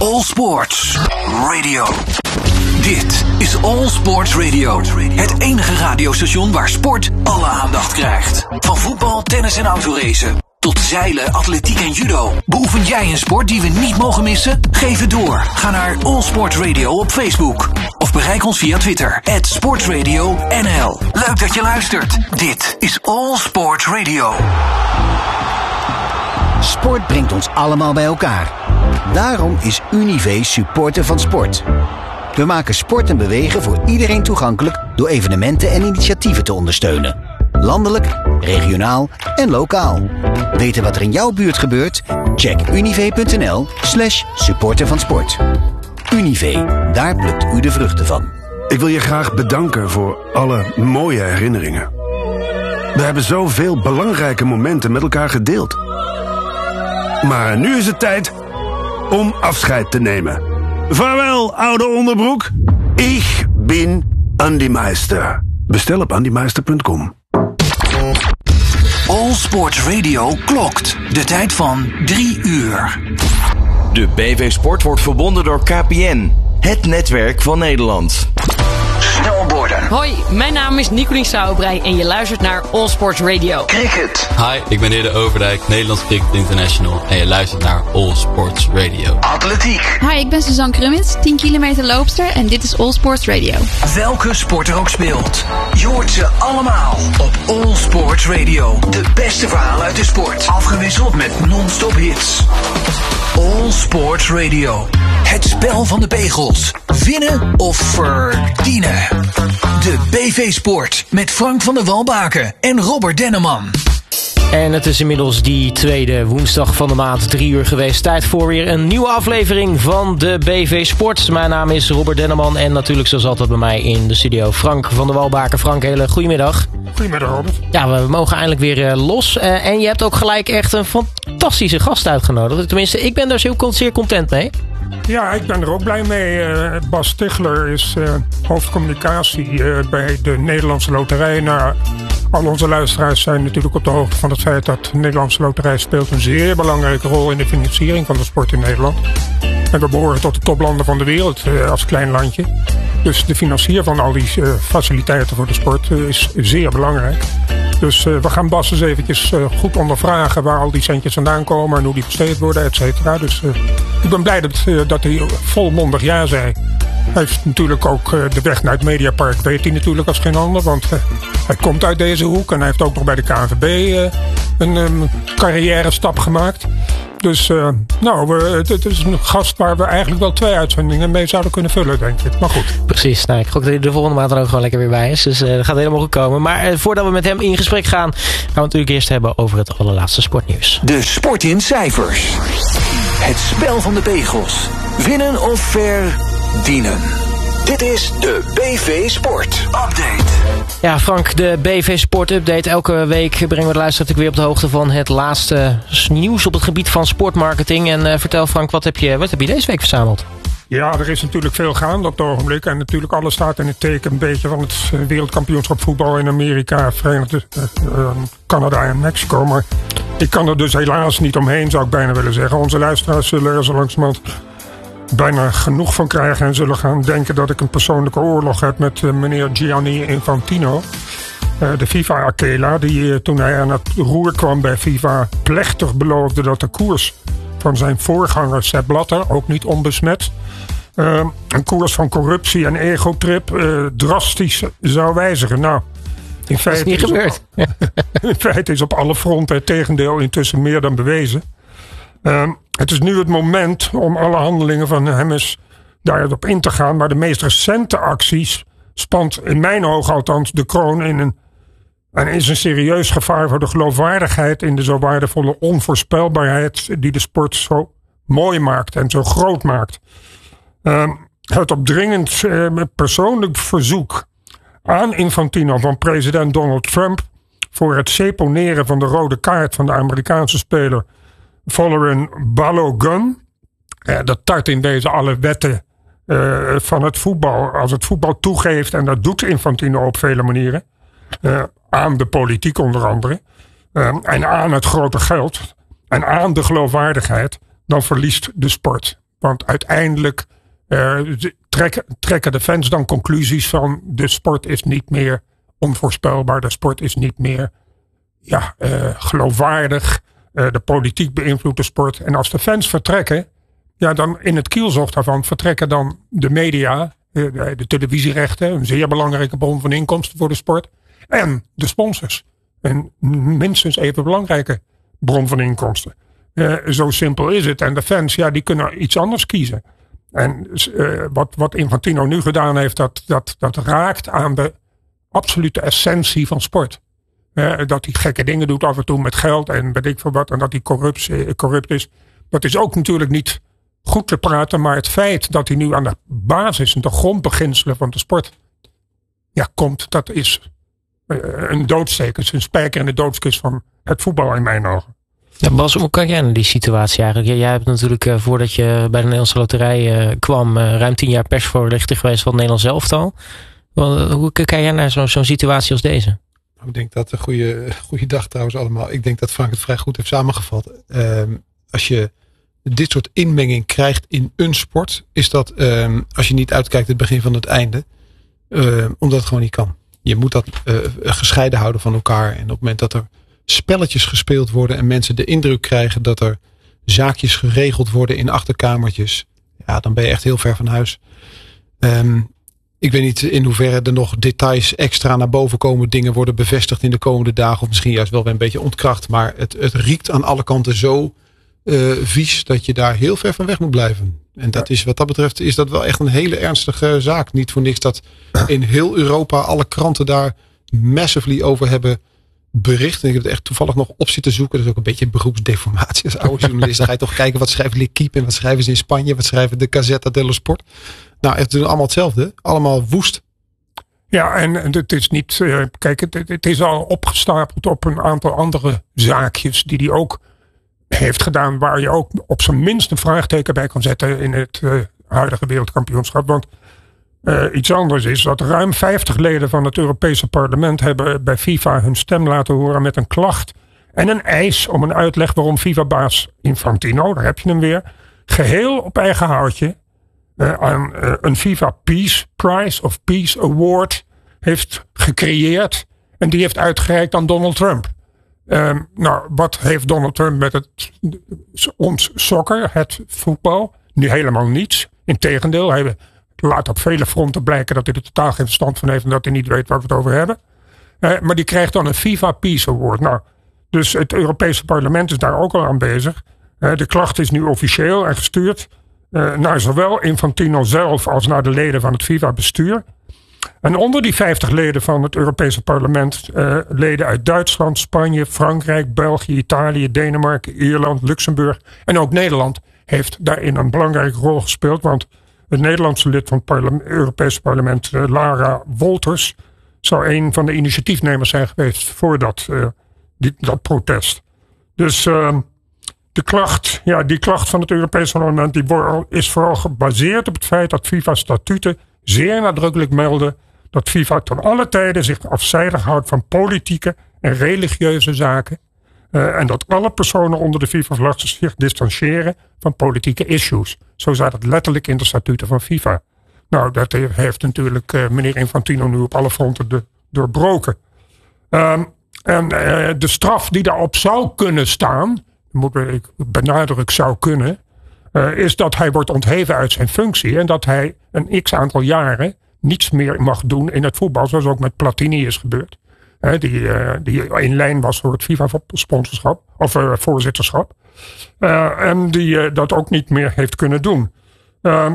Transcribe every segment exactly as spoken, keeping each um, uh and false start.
All Sports Radio. Dit is All Sports Radio. Het enige radiostation waar sport alle aandacht krijgt. Van voetbal, tennis en autoracen tot zeilen, atletiek en judo. Beoefen jij een sport die we niet mogen missen? Geef het door. Ga naar All Sports Radio op Facebook. Of bereik ons via Twitter. at Sportsradio N L. Leuk dat je luistert. Dit is All Sports Radio. Sport brengt ons allemaal bij elkaar. Daarom is Univé supporter van sport. We maken sport en bewegen voor iedereen toegankelijk door evenementen en initiatieven te ondersteunen. Landelijk, regionaal en lokaal. Weten wat er in jouw buurt gebeurt? Check univé.nl slash supporter van sport. Univé, daar plukt u de vruchten van. Ik wil je graag bedanken voor alle mooie herinneringen. We hebben zoveel belangrijke momenten met elkaar gedeeld. Maar nu is het tijd om afscheid te nemen. Vaarwel, oude onderbroek. Ik ben Andy Meister. Bestel op andy meister punt com. All Sports Radio klokt. De tijd van drie uur. De B V Sport wordt verbonden door K P N. Het netwerk van Nederland. Snowboarden. Hoi, mijn naam is Nicolien Sauerbrei en je luistert naar All Sports Radio. Cricket. Hi, ik ben Heerde Overdijk, Nederlands Cricket International en je luistert naar All Sports Radio. Atletiek. Hi, ik ben Suzanne Krummins, tien kilometer loopster en dit is All Sports Radio. Welke sport er ook speelt, je hoort ze allemaal op All Sports Radio. De beste verhalen uit de sport, afgewisseld met non-stop hits. All Sports Radio. Het spel van de pegels. Winnen of verdienen. De B V Sport met Frank van der Walbaken en Robert Denneman. En het is inmiddels die tweede woensdag van de maand, drie uur geweest. Tijd voor weer een nieuwe aflevering van de B V Sport. Mijn naam is Robert Denneman en natuurlijk zoals altijd bij mij in de studio Frank van der Walbaken. Frank, hele goedemiddag. Goedemiddag, Robert. Ja, we mogen eindelijk weer uh, los. Uh, en je hebt ook gelijk echt een fantastische gast uitgenodigd. Tenminste, ik ben daar zeer, zeer content mee. Ja, ik ben er ook blij mee. Uh, Bas Stigler is uh, hoofdcommunicatie uh, bij de Nederlandse Loterij. Nou, al onze luisteraars zijn natuurlijk op de hoogte van het feit dat de Nederlandse Loterij speelt een zeer belangrijke rol in de financiering van de sport in Nederland. En we behoren tot de toplanden van de wereld uh, als klein landje. Dus de financier van al die uh, faciliteiten voor de sport uh, is zeer belangrijk. Dus uh, we gaan Bas eens eventjes uh, goed ondervragen waar al die centjes vandaan komen en hoe die besteed worden, et cetera. Dus uh, ik ben blij dat, uh, dat hij volmondig ja zei. Hij heeft natuurlijk ook uh, de weg naar het Mediapark, weet hij natuurlijk als geen ander. Want uh, hij komt uit deze hoek en hij heeft ook nog bij de K N V B uh, een um, carrière stap gemaakt. Dus uh, nou, uh, het is een gast waar we eigenlijk wel twee uitzendingen mee zouden kunnen vullen, denk ik. Maar goed. Precies. Nou, ik gok dat hij de volgende maand er ook gewoon lekker weer bij is. Dus uh, dat gaat helemaal goed komen. Maar uh, voordat we met hem in gesprek gaan, gaan we natuurlijk eerst hebben over het allerlaatste sportnieuws. De sport in cijfers. Het spel van de pegels. Winnen of verdienen. Dit is de B V Sport Update. Ja, Frank, de B V Sport Update. Elke week brengen we de luisteraar natuurlijk weer op de hoogte van het laatste nieuws op het gebied van sportmarketing. En uh, vertel Frank, wat heb, je, wat heb je deze week verzameld? Ja, er is natuurlijk veel gaande op het ogenblik. En natuurlijk alles staat in het teken een beetje van het wereldkampioenschap voetbal in Amerika, Verenigde uh, uh, Canada en Mexico. Maar ik kan er dus helaas niet omheen, zou ik bijna willen zeggen. Onze luisteraars zullen er zo langzamerhand bijna genoeg van krijgen en zullen gaan denken dat ik een persoonlijke oorlog heb met uh, meneer Gianni Infantino. Uh, de FIFA-akela, die uh, toen hij aan het roer kwam bij FIFA plechtig beloofde dat de koers van zijn voorganger Sepp Blatter, ook niet onbesmet, uh, een koers van corruptie en egotrip uh, drastisch zou wijzigen. Nou, in feite dat is niet is gebeurd. Op, in feite is op alle fronten het tegendeel intussen meer dan bewezen. Uh, het is nu het moment om alle handelingen van hem eens daarop in te gaan. Maar de meest recente acties spant in mijn ogen althans de kroon in een, en is een serieus gevaar voor de geloofwaardigheid in de zo waardevolle onvoorspelbaarheid die de sport zo mooi maakt en zo groot maakt. Uh, het op dringend uh, persoonlijk verzoek aan Infantino van president Donald Trump voor het seponeren van de rode kaart van de Amerikaanse speler Folarin Balogun. Uh, dat tart in deze alle wetten uh, van het voetbal. Als het voetbal toegeeft, en dat doet Infantino op vele manieren. Uh, aan de politiek onder andere. Uh, en aan het grote geld. En aan de geloofwaardigheid. Dan verliest de sport. Want uiteindelijk uh, trekken, trekken de fans dan conclusies van de sport is niet meer onvoorspelbaar. De sport is niet meer ja, uh, geloofwaardig. Uh, de politiek beïnvloedt de sport. En als de fans vertrekken, ja, dan in het kielzog daarvan vertrekken dan de media, uh, de televisierechten, een zeer belangrijke bron van inkomsten voor de sport. En de sponsors. Een minstens even belangrijke bron van inkomsten. Uh, zo simpel is het. En de fans, ja, die kunnen iets anders kiezen. En uh, wat, wat Infantino nu gedaan heeft, dat, dat, dat raakt aan de absolute essentie van sport. Uh, dat hij gekke dingen doet af en toe met geld en weet ik veel wat. En dat hij corrupt, uh, corrupt is. Dat is ook natuurlijk niet goed te praten. Maar het feit dat hij nu aan de basis en de grondbeginselen van de sport ja, komt, dat is uh, een doodsteek. Het is een spijker in de doodskist van het voetbal in mijn ogen. Ja, Bas, hoe kijk jij naar die situatie eigenlijk? Jij hebt natuurlijk uh, voordat je bij de Nederlandse Loterij uh, kwam, uh, ruim tien jaar persvoorlichter geweest van het Nederlands elftal. Well, hoe kijk jij naar zo, zo'n situatie als deze? Ik denk dat een goede, goede dag trouwens allemaal. Ik denk dat Frank het vrij goed heeft samengevat. Um, als je dit soort inmenging krijgt in een sport, is dat um, als je niet uitkijkt het begin van het einde. Uh, omdat het gewoon niet kan. Je moet dat uh, gescheiden houden van elkaar. En op het moment dat er spelletjes gespeeld worden en mensen de indruk krijgen dat er zaakjes geregeld worden in achterkamertjes, ja, dan ben je echt heel ver van huis. Um, ik weet niet in hoeverre er nog details extra naar boven komen, dingen worden bevestigd in de komende dagen of misschien juist wel weer een beetje ontkracht, maar het, het riekt aan alle kanten zo uh, vies dat je daar heel ver van weg moet blijven. En dat is wat dat betreft is dat wel echt een hele ernstige zaak. Niet voor niks dat in heel Europa alle kranten daar massively over hebben bericht. En ik heb het echt toevallig nog op zitten zoeken. Dat is ook een beetje beroepsdeformatie. Als oude journalist dan ga je toch kijken wat schrijven L'Équipe en wat schrijven ze in Spanje. Wat schrijven de Gazzetta dello Sport. Nou, het doen allemaal hetzelfde. Allemaal woest. Ja, en het is niet... Uh, kijk, het, het is al opgestapeld op een aantal andere zaakjes die hij ook heeft gedaan. Waar je ook op zijn minst een vraagteken bij kan zetten in het uh, huidige wereldkampioenschap. Want Uh, iets anders is dat ruim vijftig leden van het Europese parlement hebben bij FIFA hun stem laten horen met een klacht en een eis om een uitleg waarom FIFA-baas Infantino, daar heb je hem weer, geheel op eigen houtje uh, aan uh, een FIFA Peace Prize of Peace Award heeft gecreëerd en die heeft uitgereikt aan Donald Trump. Uh, nou, wat heeft Donald Trump met het, ons soccer, het voetbal? Nu helemaal niets. Integendeel, hij laat op vele fronten blijken dat hij er totaal geen verstand van heeft en dat hij niet weet waar we het over hebben. Uh, maar die krijgt dan een FIFA Peace Award. Nou, dus het Europese parlement is daar ook al aan bezig. Uh, de klacht is nu officieel en gestuurd uh, naar zowel Infantino zelf als naar de leden van het FIFA-bestuur. En onder die vijftig leden van het Europese parlement, uh, leden uit Duitsland, Spanje, Frankrijk, België, Italië, Denemarken, Ierland, Luxemburg en ook Nederland heeft daarin een belangrijke rol gespeeld. Want het Nederlandse lid van het parlement, Europese parlement, uh, Lara Wolters, zou een van de initiatiefnemers zijn geweest voor dat, uh, die, dat protest. Dus uh, de klacht, ja, die klacht van het Europese parlement die is vooral gebaseerd op het feit dat FIFA-statuten zeer nadrukkelijk melden dat FIFA ten alle tijden zich afzijdig houdt van politieke en religieuze zaken. Uh, en dat alle personen onder de FIFA-vlag zich distancieren van politieke issues. Zo staat het letterlijk in de statuten van FIFA. Nou, dat heeft natuurlijk uh, meneer Infantino nu op alle fronten de, doorbroken. Um, en uh, de straf die daarop zou kunnen staan, moet ik benadruk zou kunnen, uh, is dat hij wordt ontheven uit zijn functie en dat hij een x-aantal jaren niets meer mag doen in het voetbal, zoals ook met Platini is gebeurd. He, die, uh, die in lijn was voor het FIFA-sponsorschap of uh, voorzitterschap. Uh, en die uh, dat ook niet meer heeft kunnen doen. Uh,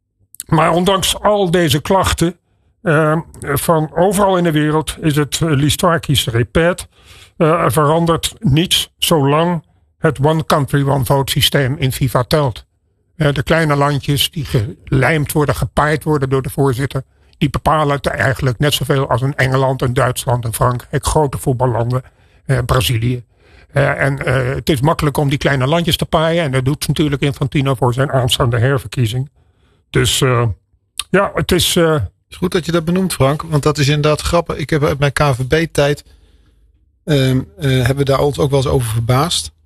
maar ondanks al deze klachten uh, van overal in de wereld is het uh, l'histoire qui se répète. Uh, er verandert niets zolang het one country one vote systeem in FIFA telt. Uh, de kleine landjes die gelijmd worden, gepaaid worden door de voorzitter, die bepalen het eigenlijk net zoveel als een Engeland, een Duitsland, een Frankrijk, grote voetballanden, eh, Brazilië. Uh, en uh, het is makkelijk om die kleine landjes te paaien. En dat doet natuurlijk Infantino voor zijn aanstaande herverkiezing. Dus uh, ja, het is... Uh, het is goed dat je dat benoemt, Frank. Want dat is inderdaad grappig. Ik heb uit mijn K V B-tijd... Uh, uh, hebben we daar ons ook wel eens over verbaasd.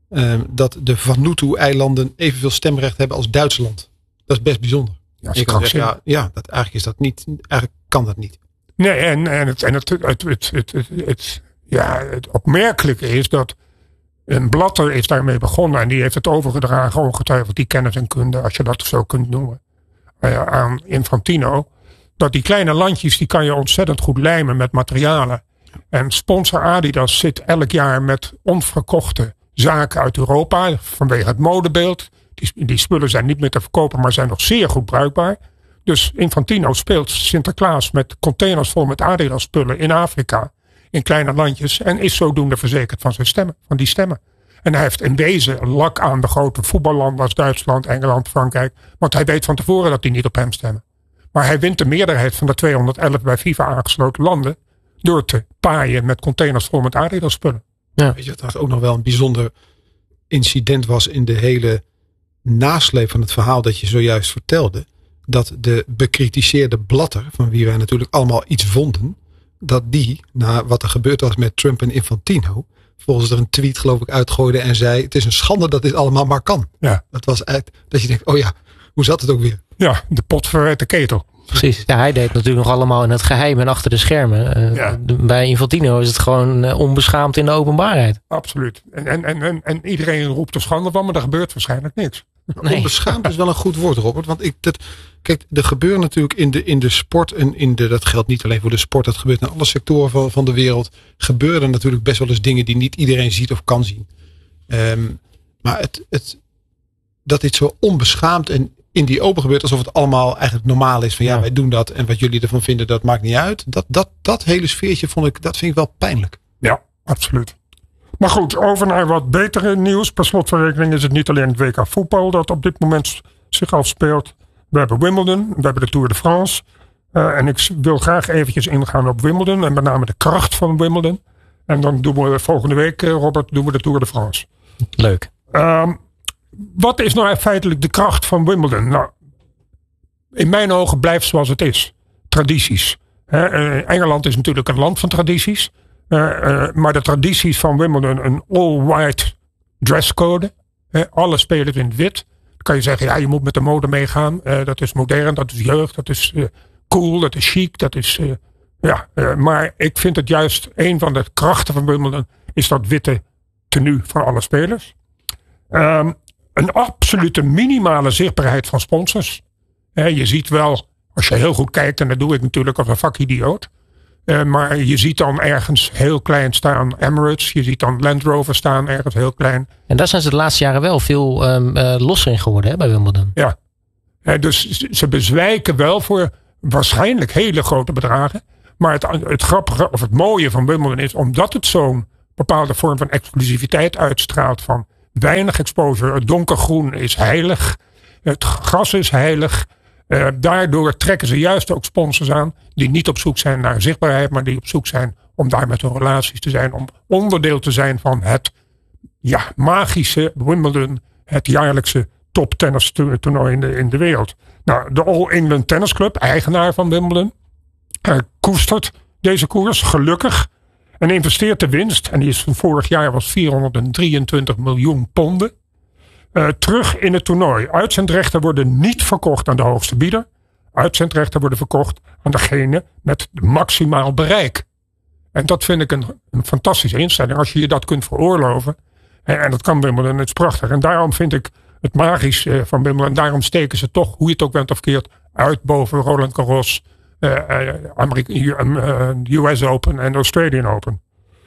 Uh, dat de Vanuatu-eilanden evenveel stemrecht hebben als Duitsland. Dat is best bijzonder. Ja, je kan zeggen, ja, ja dat, eigenlijk is dat niet. Eigenlijk kan dat niet. Nee, en, en, het, en het, het, het, het, het, het, het, ja, het opmerkelijke is dat een Blatter is daarmee begonnen en die heeft het overgedragen, ongetwijfeld die kennis en kunde, als je dat zo kunt noemen, uh, aan Infantino. Dat die kleine landjes, die kan je ontzettend goed lijmen met materialen. En sponsor Adidas zit elk jaar met onverkochte zaken uit Europa vanwege het modebeeld. Die, die spullen zijn niet meer te verkopen, maar zijn nog zeer goed bruikbaar. Dus Infantino speelt Sinterklaas met containers vol met Adidas spullen in Afrika, in kleine landjes, en is zodoende verzekerd van zijn stemmen, van die stemmen. En hij heeft in wezen een lak aan de grote voetballanden als Duitsland, Engeland, Frankrijk, want hij weet van tevoren dat die niet op hem stemmen. Maar hij wint de meerderheid van de tweehonderdelf bij FIFA aangesloten landen door te paaien met containers vol met Adidas spullen. Ja. Weet je wat ook nog wel een bijzonder incident was in de hele nasleep van het verhaal dat je zojuist vertelde? Dat de bekritiseerde Blatter, van wie wij natuurlijk allemaal iets vonden, dat die, na wat er gebeurd was met Trump en Infantino, volgens er een tweet geloof ik uitgooide en zei, het is een schande dat dit allemaal maar kan. Ja. Dat was eigenlijk, dat je denkt, oh ja, hoe zat het ook weer? Ja, de pot verwijt de ketel. Precies. Ja, hij deed natuurlijk nog allemaal in het geheim en achter de schermen. Uh, ja. Bij Infantino is het gewoon uh, onbeschaamd in de openbaarheid. Absoluut. En, en, en, en, en iedereen roept er schande van, maar er gebeurt waarschijnlijk niks. Nee. Onbeschaamd is wel een goed woord, Robert. Want ik, dat, kijk, er gebeurt natuurlijk in de, in de sport en in de, dat geldt niet alleen voor de sport, dat gebeurt in alle sectoren van, van de wereld. Gebeuren natuurlijk best wel eens dingen die niet iedereen ziet of kan zien. Um, maar het, het, dat dit zo onbeschaamd en in die open gebeurt alsof het allemaal eigenlijk normaal is. Van ja, ja, wij doen dat en wat jullie ervan vinden, dat maakt niet uit. Dat, dat, dat hele sfeertje vond ik, dat vind ik wel pijnlijk. Ja, absoluut. Maar goed, over naar wat betere nieuws. Per slot van rekening is het niet alleen het W K voetbal dat op dit moment zich afspeelt. We hebben Wimbledon, we hebben de Tour de France. Uh, en ik wil graag eventjes ingaan op Wimbledon en met name de kracht van Wimbledon. En dan doen we volgende week, Robert, doen we de Tour de France. Leuk. Um, wat is nou feitelijk de kracht van Wimbledon? Nou, in mijn ogen blijft zoals het is. Tradities. He, uh, Engeland is natuurlijk een land van tradities. Uh, uh, maar de tradities van Wimbledon, een all-white dresscode. He, alle spelers in het wit. Dan kan je zeggen, ja, je moet met de mode meegaan. Uh, dat is modern, dat is jeugd, dat is uh, cool, dat is chic. Dat is, uh, ja, uh, maar ik vind het juist een van de krachten van Wimbledon is dat witte tenue van alle spelers. Um, een absolute minimale zichtbaarheid van sponsors. Uh, je ziet wel, als je heel goed kijkt, en dat doe ik natuurlijk als een vakidioot. Uh, maar je ziet dan ergens heel klein staan Emirates. Je ziet dan Land Rover staan ergens heel klein. En daar zijn ze de laatste jaren wel veel um, uh, losser in geworden, hè, bij Wimbledon. Ja, uh, dus ze bezwijken wel voor waarschijnlijk hele grote bedragen. Maar het, het grappige of het mooie van Wimbledon is, omdat het zo'n bepaalde vorm van exclusiviteit uitstraalt, van weinig exposure. Het donkergroen is heilig. Het gras is heilig. Uh, daardoor trekken ze juist ook sponsors aan die niet op zoek zijn naar zichtbaarheid, maar die op zoek zijn om daar met hun relaties te zijn, om onderdeel te zijn van het ja, magische Wimbledon, het jaarlijkse top tennis toernooi in de, in de wereld. Nou, de All England Tennis Club, eigenaar van Wimbledon, uh, koestert deze koers gelukkig en investeert de winst, en die is van vorig jaar was vierhonderddrieëntwintig miljoen ponden. Uh, terug in het toernooi. Uitzendrechten worden niet verkocht aan de hoogste bieder. Uitzendrechten worden verkocht aan degene met maximaal bereik. En dat vind ik een, een fantastische instelling. Als je je dat kunt veroorloven. En, en dat kan Wimbledon, het is prachtig. En daarom vind ik het magisch uh, van Wimbledon. En daarom steken ze toch, hoe je het ook bent of keert, uit boven Roland Garros, uh, uh, Amerika, uh, U S Open en Australian Open.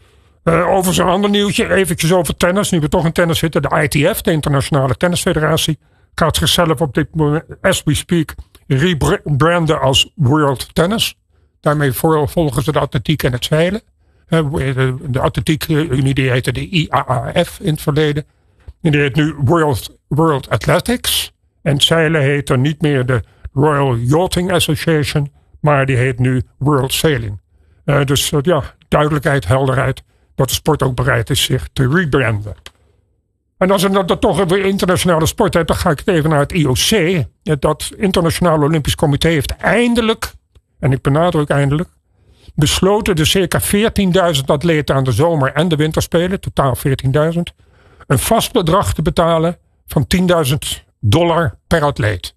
Uh, over zo'n ander nieuwtje, eventjes over tennis. Nu we toch in tennis zitten, de I T F, de Internationale Tennisfederatie, gaat zichzelf op dit moment, as we speak, rebranden als World Tennis. Daarmee volgen ze de atletiek en het zeilen. Uh, de, de atletiek-unie die heette de I A A F in het verleden. En die heet nu World, World Athletics. En het zeilen heet er niet meer de Royal Yachting Association, maar die heet nu World Sailing. Uh, dus uh, ja, duidelijkheid, helderheid. Dat de sport ook bereid is zich te rebranden. En als we dat toch weer internationale sport hebben, dan ga ik even naar het I O C. Dat Internationale Olympisch Comité heeft eindelijk, en ik benadruk eindelijk, besloten de circa veertienduizend atleten aan de zomer- en de winterspelen, totaal veertienduizend, een vast bedrag te betalen van tienduizend dollar per atleet.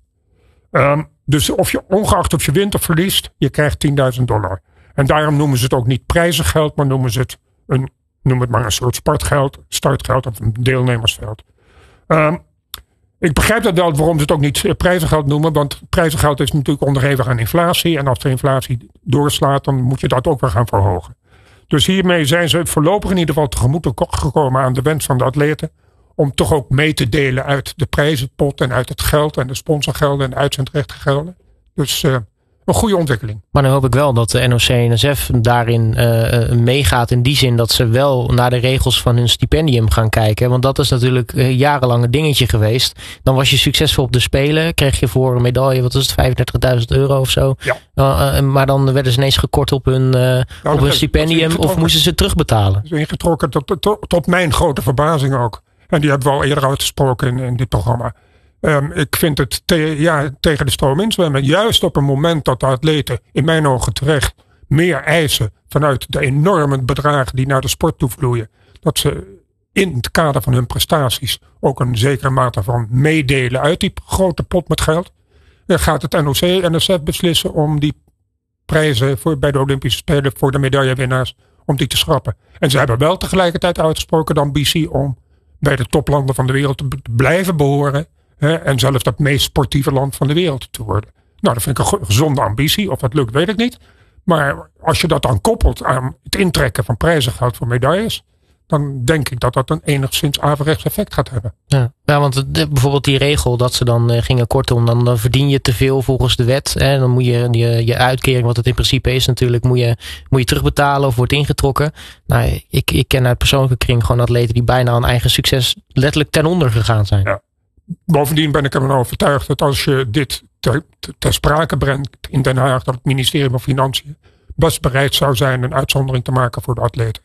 Um, dus of je, ongeacht of je wint of verliest, je krijgt tienduizend dollar. En daarom noemen ze het ook niet prijzengeld, maar noemen ze het een, noem het maar een soort sportgeld, startgeld of een deelnemersveld. Um, ik begrijp dat wel waarom ze het ook niet prijzengeld noemen, want prijzengeld is natuurlijk onderhevig aan inflatie. En als de inflatie doorslaat, dan moet je dat ook weer gaan verhogen. Dus hiermee zijn ze voorlopig in ieder geval tegemoet gekomen aan de wens van de atleten. Om toch ook mee te delen uit de prijzenpot en uit het geld en de sponsorgelden en de uitzendrechtengelden. Dus uh, een goede ontwikkeling. Maar dan hoop ik wel dat de N O C en N S F daarin uh, meegaat. In die zin dat ze wel naar de regels van hun stipendium gaan kijken. Want dat is natuurlijk een jarenlang een dingetje geweest. Dan was je succesvol op de Spelen. Kreeg je voor een medaille, wat is het, vijfendertigduizend euro of zo. Ja. Uh, uh, maar dan werden ze ineens gekort op hun, uh, nou, op hun stipendium. Of moesten ze het terugbetalen? Dat is ingetrokken tot, tot, tot mijn grote verbazing ook. En die hebben we al eerder uitgesproken in, in dit programma. Um, ik vind het te, ja, tegen de stroom inzwemmen. Juist op een moment dat de atleten in mijn ogen terecht meer eisen vanuit de enorme bedragen die naar de sport toe vloeien. Dat ze in het kader van hun prestaties ook een zekere mate van meedelen uit die grote pot met geld. Dan gaat het N O C en N S F beslissen om die prijzen voor, bij de Olympische Spelen voor de medaillewinnaars om die te schrappen. En ze hebben wel tegelijkertijd uitgesproken de ambitie om bij de toplanden van de wereld te blijven behoren. Hè, en zelfs dat meest sportieve land van de wereld te worden. Nou, dat vind ik een gezonde ambitie. Of dat lukt, weet ik niet. Maar als je dat dan koppelt aan het intrekken van prijzengeld voor medailles, dan denk ik dat dat een enigszins averechts effect gaat hebben. Ja, ja want de, bijvoorbeeld die regel dat ze dan uh, gingen kortom, dan, dan verdien je te veel volgens de wet. Hè, dan moet je, je je uitkering, wat het in principe is natuurlijk, moet je, moet je terugbetalen of wordt ingetrokken. Nou, ik, ik ken uit persoonlijke kring gewoon atleten die bijna aan eigen succes letterlijk ten onder gegaan zijn. Ja. Bovendien ben ik ervan overtuigd dat als je dit ter, ter sprake brengt in Den Haag, dat het ministerie van Financiën best bereid zou zijn een uitzondering te maken voor de atleten.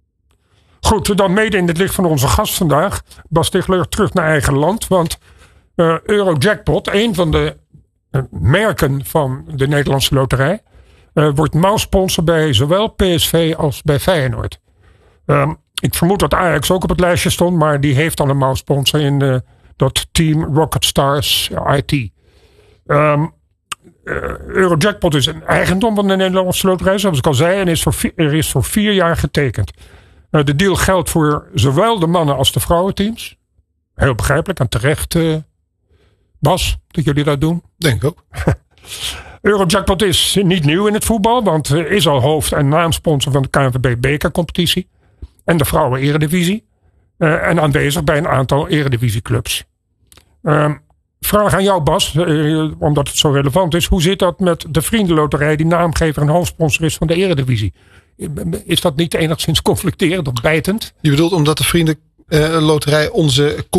Goed, dan mede in het licht van onze gast vandaag, Bas Tichler, terug naar eigen land. Want uh, Eurojackpot, een van de uh, merken van de Nederlandse loterij, uh, wordt mouwsponsor bij zowel P S V als bij Feyenoord. Um, ik vermoed dat Ajax ook op het lijstje stond, maar die heeft al een mouwsponsor in uh, dat team Rocket Stars I T. Um, uh, Eurojackpot is een eigendom van de Nederlandse loterij, zoals ik al zei, en is voor vier, er is voor vier jaar getekend. Uh, de deal geldt voor zowel de mannen als de vrouwenteams. Heel begrijpelijk en terecht, uh, Bas, dat jullie dat doen. Denk ik ook. Eurojackpot is niet nieuw in het voetbal, want uh, is al hoofd- en naamsponsor van de K N V B bekercompetitie en de vrouwen eredivisie. Uh, en aanwezig bij een aantal eredivisieclubs. Uh, vraag aan jou, Bas, uh, omdat het zo relevant is. Hoe zit dat met de Vriendenloterij die naamgever en hoofdsponsor is van de eredivisie? Is dat niet enigszins conflicterend of bijtend? Je bedoelt omdat de Vriendenloterij onze